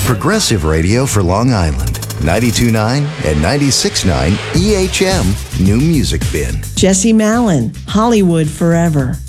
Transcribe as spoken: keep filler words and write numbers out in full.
Progressive radio for Long Island. ninety-two point nine and ninety-six point nine E H M New Music Bin. Jesse Malin, Hollywood Forever.